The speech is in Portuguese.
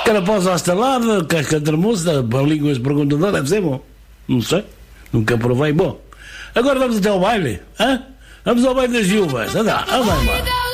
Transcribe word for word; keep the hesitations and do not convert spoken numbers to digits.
Caraposa astalada, casca tremosa, a língua espreguntadora, deve ser bom. Não sei, nunca provei. Bom, agora vamos até ao baile, hã? Vamos ao baile das viúvas, anda, anda, embora.